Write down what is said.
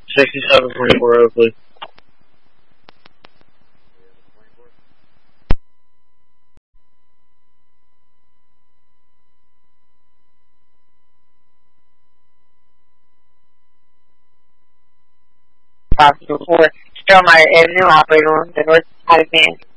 6724 Oakley. Possible for Stromeyer Avenue, operator on the north side of van.